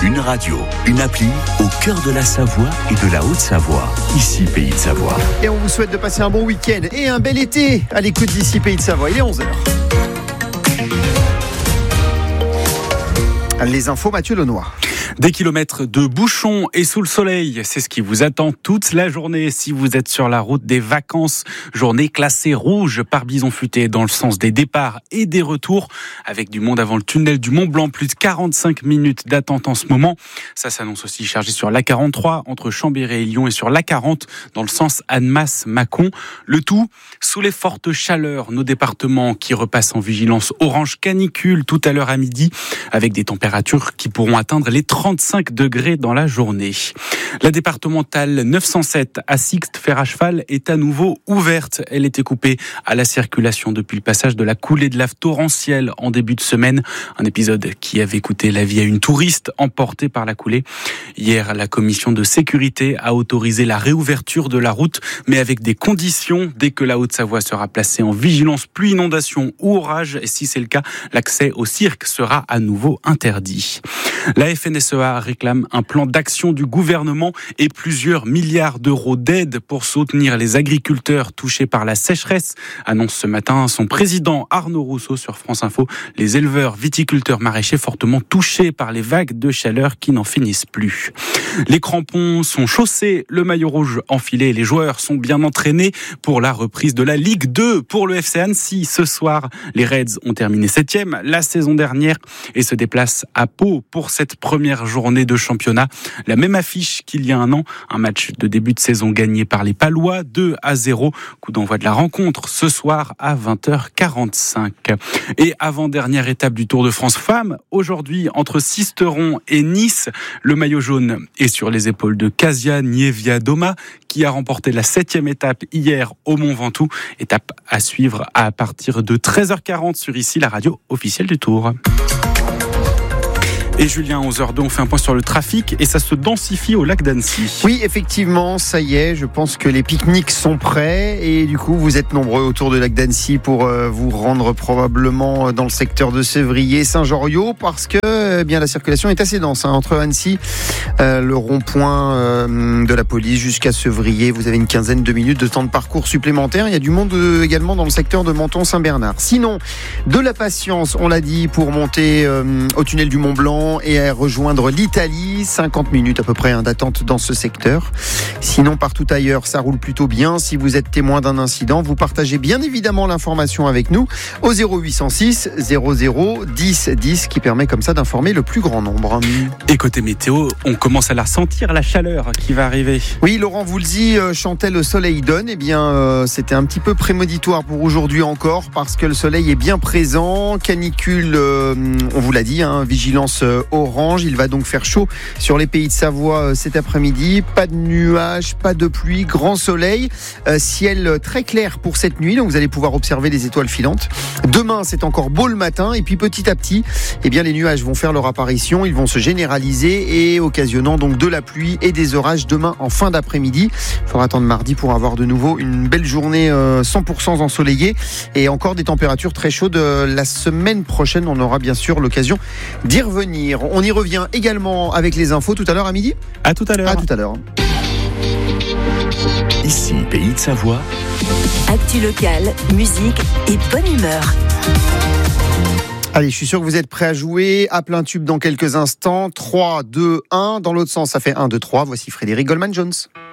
Une radio, une appli au cœur de la Savoie et de la Haute-Savoie. Ici, Pays de Savoie. Et on vous souhaite de passer un bon week-end et un bel été à l'écoute d'ici, Pays de Savoie. Il est 11h. Les infos, Mathieu Lenoir. Des kilomètres de bouchons et sous le soleil, c'est ce qui vous attend toute la journée si vous êtes sur la route des vacances. Journée classée rouge par Bison Futé dans le sens des départs et des retours, avec du monde avant le tunnel du Mont-Blanc, plus de 45 minutes d'attente en ce moment. Ça s'annonce aussi chargé sur l'A43 entre Chambéry et Lyon et sur l'A40 dans le sens Annemasse-Mâcon. Le tout sous les fortes chaleurs, nos départements qui repassent en vigilance orange canicule tout à l'heure à midi, avec des températures qui pourront atteindre les 35 degrés dans la journée. La départementale 907 à Sixte fer à cheval est à nouveau ouverte. Elle était coupée à la circulation depuis le passage de la coulée de lave torrentielle en début de semaine. Un épisode qui avait coûté la vie à une touriste emportée par la coulée. Hier, la commission de sécurité a autorisé la réouverture de la route, mais avec des conditions. Dès que la Haute-Savoie sera placée en vigilance pluie, inondation ou orage, et si c'est le cas, l'accès au cirque sera à nouveau interdit. La FNSEA réclame un plan d'action du gouvernement et plusieurs milliards d'euros d'aide pour soutenir les agriculteurs touchés par la sécheresse, annonce ce matin son président Arnaud Rousseau sur France Info. Les éleveurs, viticulteurs, maraîchers fortement touchés par les vagues de chaleur qui n'en finissent plus. Les crampons sont chaussés, le maillot rouge enfilé et les joueurs sont bien entraînés pour la reprise de la Ligue 2 pour le FC Annecy. Ce soir, les Reds ont terminé 7e la saison dernière et se déplacent à Pau pour cette première journée de championnat. La même affiche qu'il y a un an, un match de début de saison gagné par les Palois, 2-0. Coup d'envoi de la rencontre ce soir à 20h45. Et avant-dernière étape du Tour de France Femmes, aujourd'hui entre Sisteron et Nice, le maillot jaune est sur les épaules de Kasia Niewiadoma qui a remporté la 7e étape hier au Mont Ventoux. Étape à suivre à partir de 13h40 sur ici, la radio officielle du Tour. Et Julien, 11h02, on fait un point sur le trafic et ça se densifie au lac d'Annecy. Oui, effectivement, ça y est, je pense que les pique-niques sont prêts et du coup, vous êtes nombreux autour du lac d'Annecy pour vous rendre probablement dans le secteur de Sévrier, Saint-Joriot, parce que bien la circulation est assez dense entre Annecy, le rond-point de la police jusqu'à Sévrier. Vous avez une quinzaine de minutes de temps de parcours supplémentaire. Il y a du monde également dans le secteur de Menton-Saint-Bernard. Sinon, de la patience, on l'a dit, pour monter au tunnel du Mont-Blanc et à rejoindre l'Italie, 50 minutes à peu près d'attente dans ce secteur. Sinon, partout ailleurs, ça roule plutôt bien. Si vous êtes témoin d'un incident, vous partagez bien évidemment l'information avec nous au 0806 00 10 10 qui permet comme ça d'informer le plus grand nombre. Et côté météo, on commence à la ressentir, la chaleur qui va arriver. Oui, Laurent Voulzy chantait Le soleil donne. Eh bien, c'était un petit peu prémonitoire pour aujourd'hui encore parce que le soleil est bien présent. Canicule, on vous l'a dit, vigilance orange. Il va donc faire chaud sur les pays de Savoie cet après-midi. Pas de nuages, pas de pluie, grand soleil. Ciel très clair pour cette nuit, donc vous allez pouvoir observer les étoiles filantes. Demain, c'est encore beau le matin et puis petit à petit, eh bien, les nuages vont faire leur apparition. Ils vont se généraliser et occasionnant donc de la pluie et des orages demain en fin d'après-midi. Il faudra attendre mardi pour avoir de nouveau une belle journée 100% ensoleillée et encore des températures très chaudes la semaine prochaine. On aura bien sûr l'occasion d'y revenir. On y revient également avec les infos tout à l'heure à midi. À tout à l'heure. À tout à l'heure. Ici, Pays de Savoie. Actu locale, musique et bonne humeur. Allez, je suis sûr que vous êtes prêts à jouer à plein tube dans quelques instants. 3, 2, 1. Dans l'autre sens, ça fait 1, 2, 3. Voici Frédéric Goldman-Jones.